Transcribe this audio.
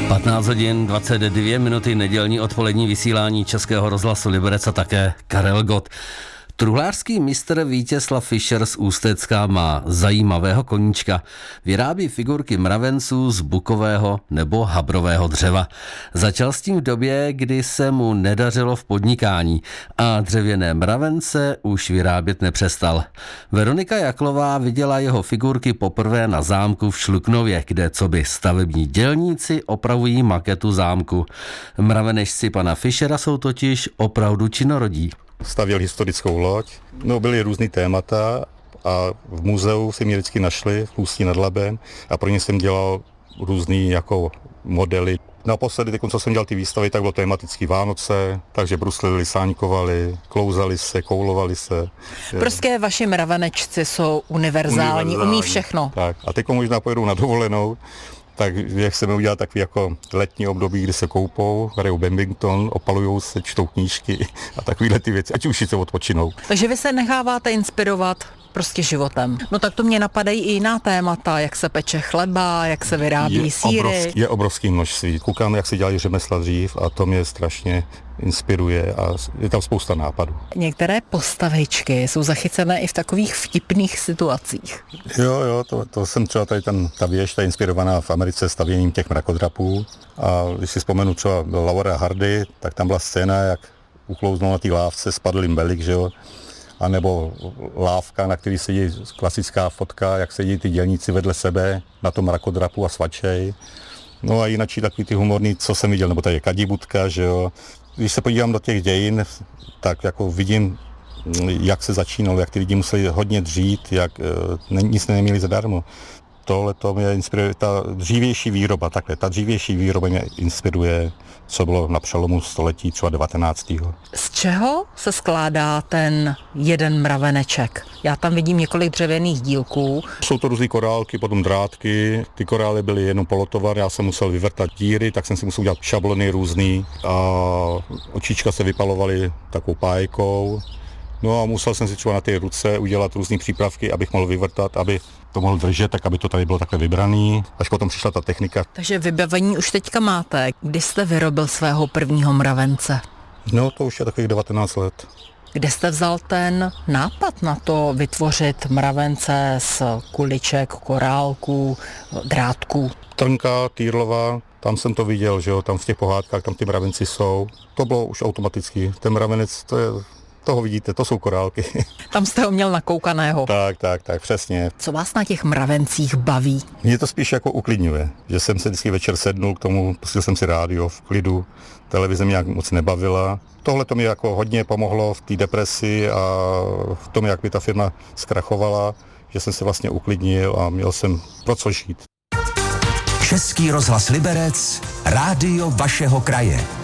15 hodin 22 minuty, nedělní odpolední vysílání Českého rozhlasu Liberec a také Karel Gott. Truhlářský mistr Vítězslav Fischer z Ústecka má zajímavého koníčka. Vyrábí figurky mravenců z bukového nebo habrového dřeva. Začal s tím v době, kdy se mu nedařilo v podnikání a dřevěné mravence už vyrábět nepřestal. Veronika Jaklová viděla jeho figurky poprvé na zámku v Šluknově, kde coby stavební dělníci opravují maketu zámku. Mravenečci pana Fischera jsou totiž opravdu činorodí. Stavěl historickou loď, byly různý témata a v muzeu si mě vždycky našli v Ústí nad Labem a pro ně jsem dělal různý jako modely. Naposledy, co jsem dělal ty výstavy, tak bylo tematický Vánoce, takže bruslili, sáňkovali, klouzali se, koulovali se. Prostě vaši mravenečci jsou univerzální, umí všechno. Tak a teď možná pojedou na dovolenou, tak jak chceme udělat takový jako letní období, kdy se koupou, hrajou badminton, opalujou se, čtou knížky a takovýhle ty věci, ať už si se odpočinou. Takže vy se necháváte inspirovat prostě životem. No tak to mě napadají i jiná témata, jak se peče chleba, jak se vyrábí sýry. Je obrovský množství. Koukám, jak se dělají řemesla dřív a to mě strašně inspiruje a je tam spousta nápadů. Některé postavičky jsou zachycené i v takových vtipných situacích. Jo, to jsem třeba ta věž, ta inspirovaná v Americe stavěním těch mrakodrapů. A když si vzpomenu třeba Laura Hardy, tak tam byla scéna, jak uklouznou na té lávce, spadl jim belik, že jo. A nebo lávka, na který sedí klasická fotka, jak sedí ty dělníci vedle sebe na tom mrakodrapu a svačej. No a jinak takový ty humorný, co jsem viděl, nebo tady je kadibudka, že jo. Když se podívám do těch dějin, tak jako vidím, jak se začínalo, jak ty lidi museli hodně dřít, jak nic neměli zadarmo. Tohle to mě inspiruje, ta dřívější výroba mě inspiruje, co bylo na přelomu století, třeba 19. Z čeho se skládá ten jeden mraveneček? Já tam vidím několik dřevěných dílků. Jsou to různý korálky, potom drátky. Ty korály byly jenom polotovar, já jsem musel vyvrtat díry, tak jsem si musel udělat šablony různý a očička se vypalovaly takovou pájkou. No a musel jsem si třeba na ty ruce udělat různý přípravky, abych mohl vyvrtat, aby to mohl držet, tak aby to tady bylo takhle vybraný. Až potom přišla ta technika. Takže vybavení už teďka máte. Kdy jste vyrobil svého prvního mravence? No to už je takových 19 let. Kde jste vzal ten nápad na to vytvořit mravence z kuliček, korálků, drátků? Trnka, Týrlova, tam jsem to viděl, že jo, tam v těch pohádkách, tam ty mravenci jsou. To bylo už automaticky. Ten mravenec, toho vidíte, to jsou korálky. Tam jste ho měl nakoukaného. Tak, přesně. Co vás na těch mravencích baví? Mě to spíš jako uklidňuje, že jsem se vždycky večer sednul k tomu, pustil jsem si rádio v klidu, televize mě nějak moc nebavila. Tohle to mi jako hodně pomohlo v té depresi a v tom, jak by ta firma zkrachovala, že jsem se vlastně uklidnil a měl jsem pro co žít. Český rozhlas Liberec, rádio vašeho kraje.